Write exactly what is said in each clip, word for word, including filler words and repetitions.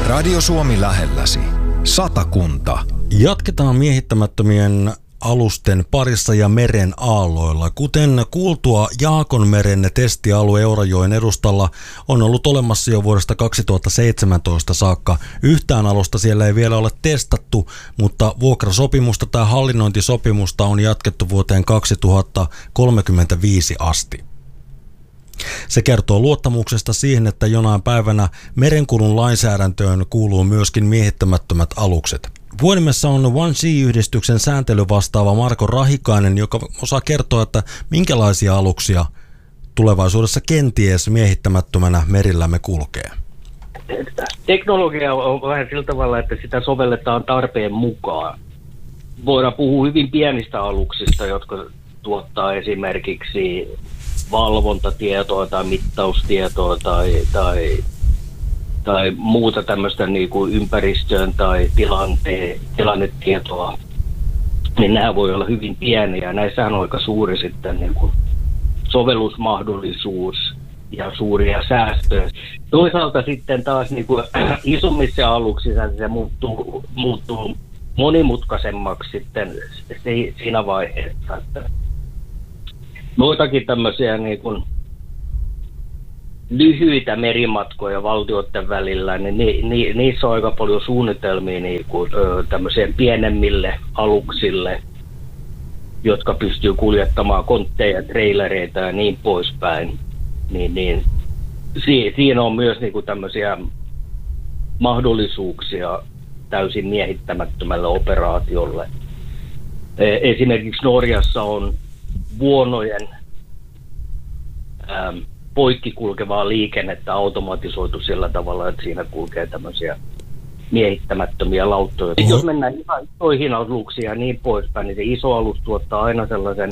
Radio Suomi lähelläsi. Satakunta. Jatketaan miehittämättömien alusten parissa ja meren aalloilla. Kuten kuultua, Jaakonmeren testialue Eurajoen edustalla on ollut olemassa jo vuodesta kaksituhattaseitsemäntoista saakka. Yhtään alusta siellä ei vielä ole testattu, mutta vuokrasopimusta tai hallinnointisopimusta on jatkettu vuoteen kaksituhattakolmekymmentäviisi asti. Se kertoo luottamuksesta siihen, että jonain päivänä merenkulun lainsäädäntöön kuuluu myöskin miehittämättömät alukset. Puhelimessa on One Sea-yhdistyksen sääntelyvastaava Marko Rahikainen, joka osaa kertoa, että minkälaisia aluksia tulevaisuudessa kenties miehittämättömänä merillämme kulkee. Teknologia on vähän sillä tavalla, että sitä sovelletaan tarpeen mukaan. Voidaan puhua hyvin pienistä aluksista, jotka tuottaa esimerkiksi valvontatietoa tai mittaustietoa tai, tai, tai muuta tämmöistä niin kuin ympäristöön tai tilanteen, tilannetietoa, niin nämä voi olla hyvin pieniä. Näissähän on aika suuri sitten niin kuin sovellusmahdollisuus ja suuria säästöjä. Toisaalta sitten taas niin kuin isommissa aluksissa se muuttuu, muuttuu monimutkaisemmaksi sitten siinä vaiheessa, että noitakin tämmöisiä niin kuin lyhyitä merimatkoja valtioiden välillä, niin ni, ni, niissä on aika paljon suunnitelmia niin kuin, ö, tämmöiseen pienemmille aluksille, jotka pystyy kuljettamaan kontteja, trailereita ja niin poispäin. Niin, niin, si, siinä on myös niin kuin tämmöisiä mahdollisuuksia täysin miehittämättömälle operaatiolle. Esimerkiksi Norjassa on vuonojen ähm, poikkikulkevaa liikennettä automatisoitu sillä tavalla, että siinä kulkee tämmöisiä miehittämättömiä lauttoja. Mm-hmm. Jos mennään ihan isoihin aluksiin ja niin poispäin, niin se iso alus tuottaa aina sellaisen,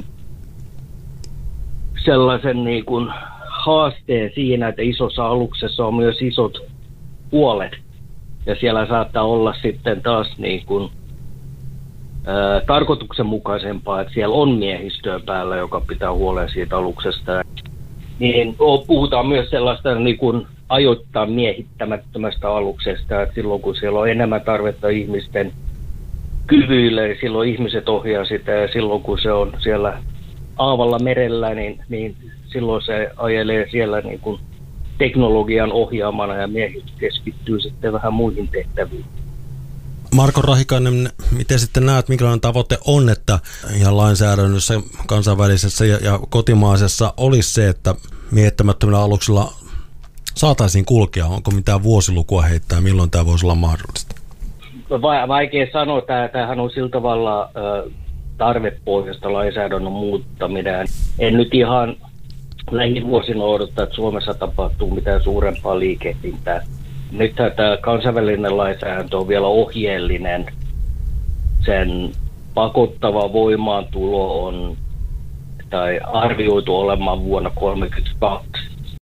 sellaisen niin kuin haasteen siinä, että isossa aluksessa on myös isot huolet. Ja siellä saattaa olla sitten taas niin kuin Ää, tarkoituksenmukaisempaa, että siellä on miehistöä päällä, joka pitää huolen siitä aluksesta. Niin puhutaan myös sellaista niin kuin ajoittaa miehittämättömästä aluksesta, että silloin kun siellä on enemmän tarvetta ihmisten kyvyille, niin silloin ihmiset ohjaa sitä, ja silloin kun se on siellä aavalla merellä, niin, niin silloin se ajelee siellä niin kuin teknologian ohjaamana, ja miehet keskittyy sitten vähän muihin tehtäviin. Marko Rahikainen, miten sitten näet, minkälainen tavoite on, että ihan lainsäädännössä, kansainvälisessä ja, ja kotimaisessa olisi se, että miehittämättömillä aluksilla saataisiin kulkea? Onko mitään vuosilukua heittää, milloin tämä voisi olla mahdollista? Va- vaikea sanoa. Tämähän on sillä tavalla ö, tarvepohjaista lainsäädännön muuttaminen. En nyt ihan lähivuosina odottaa, että Suomessa tapahtuu mitään suurempaa liikehdintää. Nyt tämä kansainvälinen lainsäädäntö on vielä ohjeellinen. Sen pakottava voimaantulo on tai arvioitu olemaan vuonna tuhatyhdeksänsataakolmekymmentäkaksi.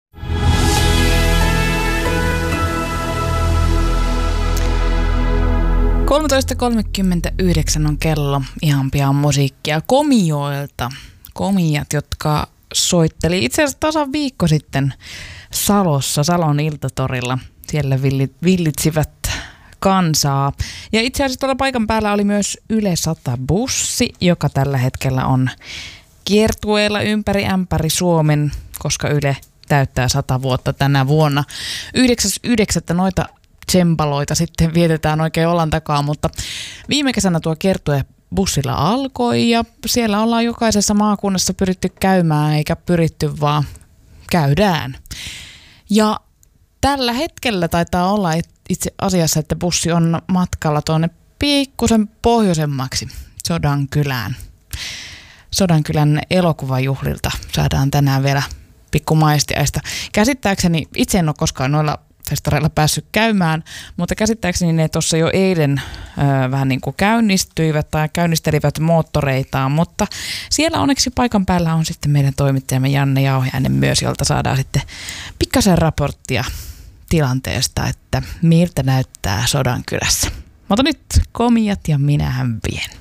kolmetoista kolmekymmentäyhdeksän on kello. Ihan pian musiikkia Komioilta. Komiat, jotka soitteli itse asiassa tasan viikko sitten Salossa, Salon Iltatorilla. Siellä villitsivät kansaa. Ja itse asiassa tuolla paikan päällä oli myös Yle sata-bussi, joka tällä hetkellä on kiertueella ympäri ämpäri Suomen, koska Yle täyttää sata vuotta tänä vuonna. yhdeksäs yhdeksättä noita tsempaloita sitten vietetään oikein olan takaa, mutta viime kesänä tuo kiertue bussilla alkoi ja siellä ollaan jokaisessa maakunnassa pyritty käymään, eikä pyritty vaan käydään. Ja tällä hetkellä taitaa olla itse asiassa, että bussi on matkalla tuonne pikkusen pohjoisemmaksi Sodankylään. Sodankylän elokuvajuhlilta saadaan tänään vielä pikku maistiaista. Käsittääkseni, itse en ole koskaan noilla festareilla päässyt käymään, mutta käsittääkseni ne tuossa jo eilen ö, vähän niin kuin käynnistyivät tai käynnistelivät moottoreitaan, mutta siellä onneksi paikan päällä on sitten meidän toimittajamme Janne Jauhiainen myös, jolta saadaan sitten pikkasen raporttia tilanteesta, että miltä näyttää Sodankylässä. Mutta nyt Komiat ja minähän vien.